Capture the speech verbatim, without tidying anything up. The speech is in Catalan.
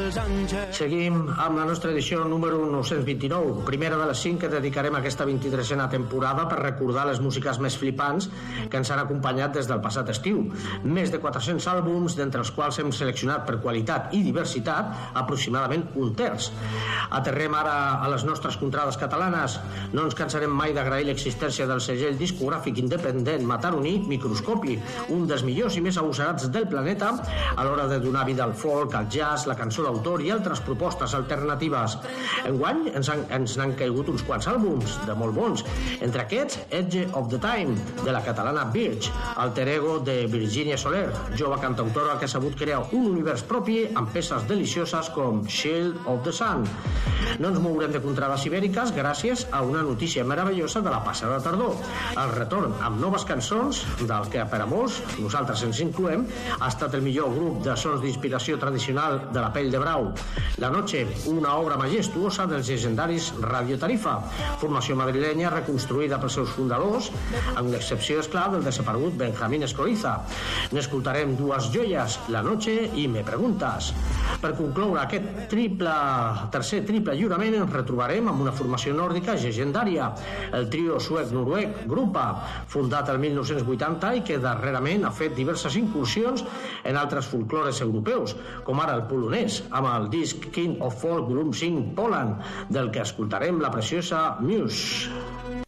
Seguim amb la nostra edició número nou-cents vint-i-nou, primera de les cinc que dedicarem a aquesta vint-i-tresena temporada per recordar les músiques més flipants que ens han acompanyat des del passat estiu. Més de quatre-cents àlbums, d'entre els quals hem seleccionat per qualitat i diversitat aproximadament un terç. Aterrem ara a les nostres contrades catalanes. No ens cansarem mai d'agrair l'existència del segell discogràfic independent mataroní Microscopi, un dels millors i més agosarats del planeta a l'hora de donar vida al folk, al jazz, la cançó d'autor i altres propostes alternatives. Enguany ens han, ens n'han caigut uns quants àlbums de molt bons. Entre aquests, Edge of the Time, de la catalana Birch, alter ego de Virginia Soler, jove cantautora que ha sabut crear un univers propi amb peces delicioses com Shield of the Sun. No ens mourem de contrades ibèriques gràcies a una notícia meravellosa de la passada tardor, el retorn amb noves cançons del que per a molts, nosaltres ens incloem, ha estat el millor grup de sons d'inspiració tradicional de la pell de brau. La Noche, una obra majestuosa dels llegendaris Radio Tarifa, formació madrilenya reconstruïda pels seus fundadors, amb l'excepció, esclar, del desaparegut Benjamín Escoriza. N'escoltarem dues joies, La Noche i Me Preguntas. Per concloure aquest triple, tercer triple lliurament ens retrobarem amb una formació nòrdica llegendària, el trio suec-noruec Grupa, fundat el mil nou-cents vuitanta i que darrerament ha fet diverses incursions en altres folclores europeus, com ara el polonès, amb el disc King of Folk Volum cinc Poland, del que escoltarem la preciosa Muse.